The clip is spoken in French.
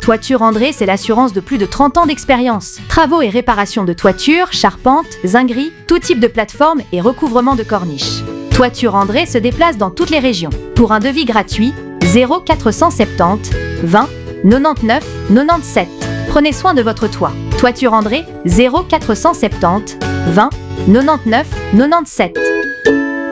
Toiture André, c'est l'assurance de plus de 30 ans d'expérience. Travaux et réparations de toiture, charpentes, zingueries, tout type de plateforme et recouvrement de corniches. Toiture André se déplace dans toutes les régions. Pour un devis gratuit, 0470 20 99 97. Prenez soin de votre toit. Toiture André, 0470 20 99 97.